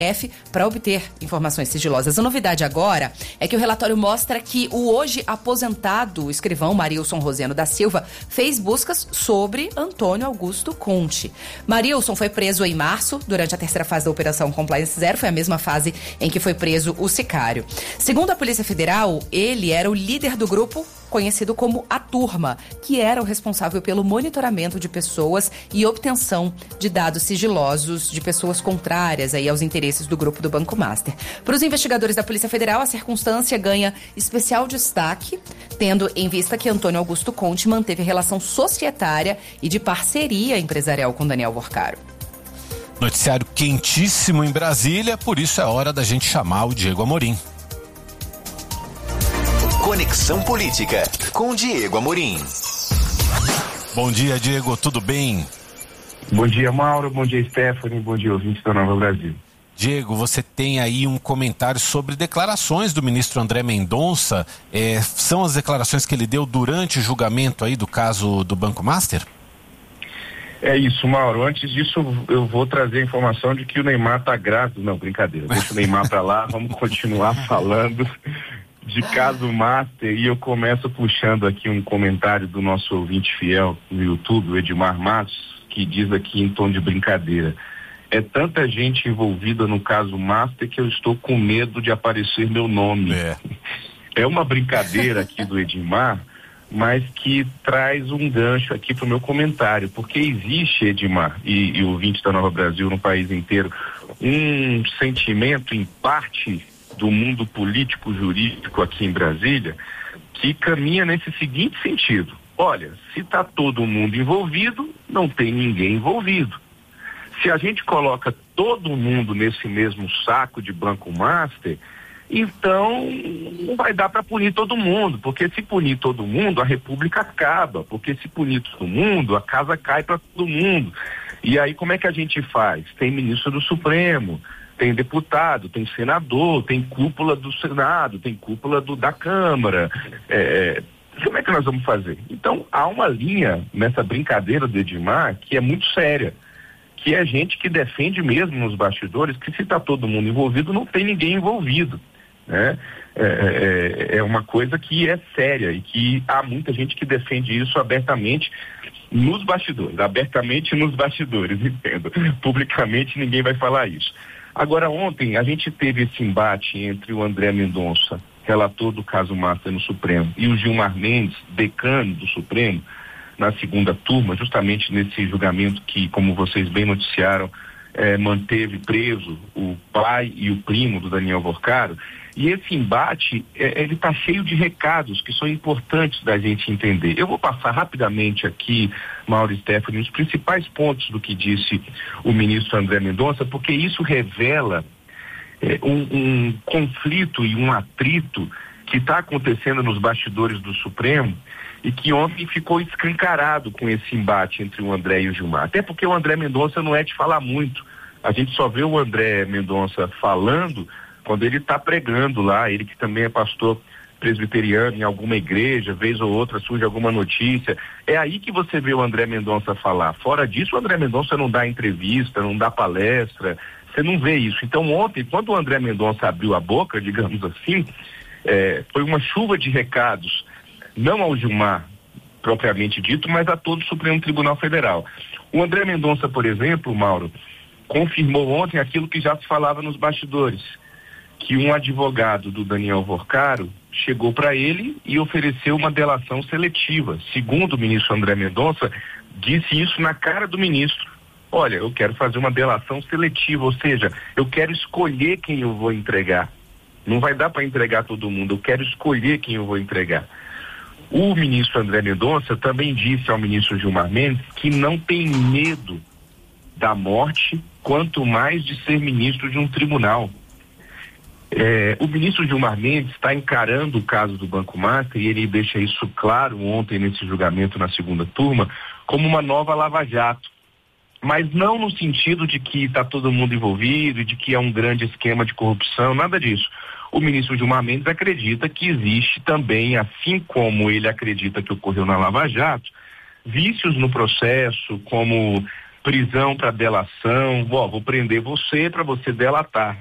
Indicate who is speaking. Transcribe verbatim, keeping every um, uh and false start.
Speaker 1: para obter informações sigilosas. A novidade agora é que o relatório mostra que o hoje aposentado escrivão Marilson Roseno da Silva fez buscas sobre Antônio Augusto Conte. Marilson foi preso em março, durante a terceira fase da Operação Compliance Zero, foi a mesma fase em que foi preso o sicário. Segundo a Polícia Federal, ele era o líder do grupo conhecido como A Turma, que era o responsável pelo monitoramento de pessoas e obtenção de dados sigilosos de pessoas contrárias aí aos interesses do grupo do Banco Master. Para os investigadores da Polícia Federal, a circunstância ganha especial destaque, tendo em vista que Antônio Augusto Conte manteve relação societária e de parceria empresarial com Daniel Worcaro.
Speaker 2: Noticiário quentíssimo em Brasília, por isso é hora da gente chamar o Diego Amorim.
Speaker 3: Conexão Política, com Diego Amorim.
Speaker 2: Bom dia, Diego, tudo bem?
Speaker 4: Bom dia, Mauro, bom dia, Stephanie, bom dia, ouvintes da Nova Brasil.
Speaker 2: Diego, você tem aí um comentário sobre declarações do ministro André Mendonça. É, são as declarações que ele deu durante o julgamento aí do caso do Banco Master?
Speaker 4: É isso, Mauro. Antes disso, eu vou trazer a informação de que o Neymar está grávido. Não, brincadeira, deixa o Neymar para lá, vamos continuar falando de caso Master, e eu começo puxando aqui um comentário do nosso ouvinte fiel no YouTube, o Edmar Matos, que diz aqui em tom de brincadeira: é tanta gente envolvida no caso Master que eu estou com medo de aparecer meu nome. É, é uma brincadeira aqui do Edmar, mas que traz um gancho aqui para o meu comentário, porque existe, Edmar, e, e ouvinte da Nova Brasil no país inteiro, um sentimento em parte do mundo político jurídico aqui em Brasília, que caminha nesse seguinte sentido: olha, se está todo mundo envolvido, não tem ninguém envolvido. Se a gente coloca todo mundo nesse mesmo saco de Banco Master, então não vai dar para punir todo mundo, porque se punir todo mundo, a República acaba, porque se punir todo mundo, a casa cai para todo mundo. E aí como é que a gente faz? Tem ministro do Supremo, tem deputado, tem senador, tem cúpula do Senado, tem cúpula do, da Câmara. É, como é que nós vamos fazer? Então, há uma linha nessa brincadeira do Edmar que é muito séria, que é gente que defende mesmo nos bastidores que se está todo mundo envolvido, não tem ninguém envolvido, né? É, é, é uma coisa que é séria e que há muita gente que defende isso abertamente nos bastidores, abertamente nos bastidores, entendo. Publicamente ninguém vai falar isso. Agora, ontem a gente teve esse embate entre o André Mendonça, relator do caso Master no Supremo, e o Gilmar Mendes, decano do Supremo, na segunda turma, justamente nesse julgamento que, como vocês bem noticiaram, eh, manteve preso o pai e o primo do Daniel Worcaro. E esse embate, eh, ele está cheio de recados que são importantes da gente entender. Eu vou passar rapidamente aqui, Mauro e Stephanie, os principais pontos do que disse o ministro André Mendonça, porque isso revela eh, um, um conflito e um atrito que está acontecendo nos bastidores do Supremo e que ontem ficou escancarado com esse embate entre o André e o Gilmar. Até porque o André Mendonça não é de falar muito. A gente só vê o André Mendonça falando quando ele está pregando lá, ele que também é pastor presbiteriano em alguma igreja, vez ou outra surge alguma notícia. É aí que você vê o André Mendonça falar. Fora disso, o André Mendonça não dá entrevista, não dá palestra, você não vê isso. Então ontem, quando o André Mendonça abriu a boca, digamos assim, é, foi uma chuva de recados, não ao Gilmar propriamente dito, mas a todo o Supremo Tribunal Federal. O André Mendonça, por exemplo, Mauro, confirmou ontem aquilo que já se falava nos bastidores, que um advogado do Daniel Worcaro chegou para ele e ofereceu uma delação seletiva. Segundo o ministro André Mendonça, disse isso na cara do ministro: olha, eu quero fazer uma delação seletiva, ou seja, eu quero escolher quem eu vou entregar. Não vai dar para entregar todo mundo, eu quero escolher quem eu vou entregar. O ministro André Mendonça também disse ao ministro Gilmar Mendes que não tem medo da morte, quanto mais de ser ministro de um tribunal. É, o ministro Gilmar Mendes está encarando o caso do Banco Master, e ele deixa isso claro ontem nesse julgamento na segunda turma, como uma nova Lava Jato. Mas não no sentido de que está todo mundo envolvido e de que é um grande esquema de corrupção, nada disso. O ministro Gilmar Mendes acredita que existe também, assim como ele acredita que ocorreu na Lava Jato, vícios no processo, como prisão para delação, ó, vou prender você para você delatar.